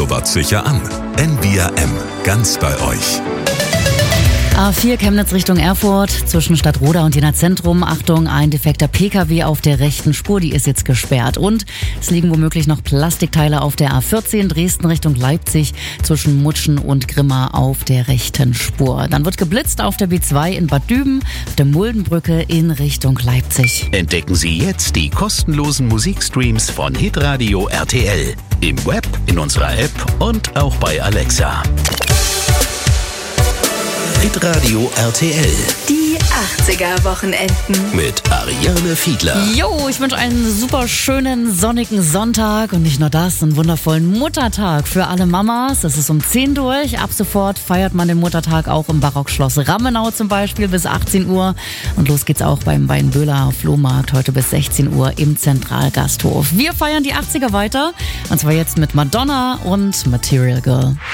vorwärtssicher an. NBRM, ganz bei euch. A4 Chemnitz Richtung Erfurt, zwischen Stadtroda und Jena Zentrum. Achtung, ein defekter PKW auf der rechten Spur, die ist jetzt gesperrt. Und es liegen womöglich noch Plastikteile auf der A14 Dresden Richtung Leipzig, zwischen Mutschen und Grimma auf der rechten Spur. Dann wird geblitzt auf der B2 in Bad Düben, auf der Muldenbrücke in Richtung Leipzig. Entdecken Sie jetzt die kostenlosen Musikstreams von Hitradio RTL. Im Web, in unserer App und auch bei Alexa. Hitradio RTL. Die 80er-Wochenenden. Mit Ariane Fiedler. Jo, ich wünsche einen super schönen sonnigen Sonntag und nicht nur das, einen wundervollen Muttertag für alle Mamas. Das ist um 10 durch. Ab sofort feiert man den Muttertag auch im Barockschloss Rammenau zum Beispiel bis 18 Uhr. Und los geht's auch beim Weinböhler Flohmarkt heute bis 16 Uhr im Zentralgasthof. Wir feiern die 80er weiter und zwar jetzt mit Madonna und Material Girl.